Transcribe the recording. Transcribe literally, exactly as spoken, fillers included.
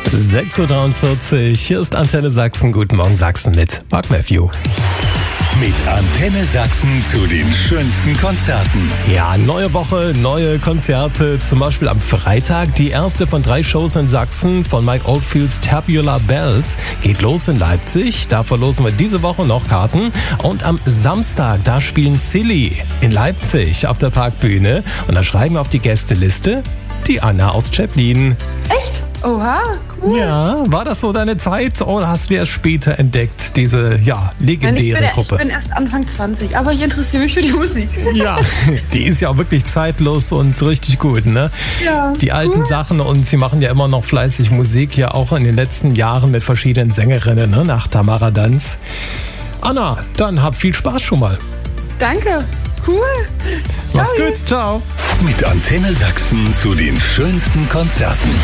sechs Uhr dreiundvierzig, hier ist Antenne Sachsen. Guten Morgen Sachsen mit Mark Matthew. Mit Antenne Sachsen zu den schönsten Konzerten. Ja, neue Woche, neue Konzerte. Zum Beispiel am Freitag die erste von drei Shows in Sachsen von Mike Oldfields Tabular Bells. Geht los in Leipzig. Da verlosen wir diese Woche noch Karten. Und am Samstag, da spielen Silly in Leipzig auf der Parkbühne. Und da schreiben wir auf die Gästeliste die Anna aus Chaplin. Echt? Oha, cool. Ja, war das so deine Zeit oder hast du erst später entdeckt, diese ja, legendäre Nein, ich bin, Gruppe? Ich bin erst Anfang zwanzig, aber ich interessiere mich für die Musik. Ja, die ist ja auch wirklich zeitlos und richtig gut, ne? Ja, die alten cool. Sachen, und sie machen ja immer noch fleißig Musik, ja auch in den letzten Jahren mit verschiedenen Sängerinnen, ne? Nach Tamara Danz. Anna, dann hab viel Spaß schon mal. Danke, cool. Mach's Ciao. gut, ciao. Mit Antenne Sachsen zu den schönsten Konzerten.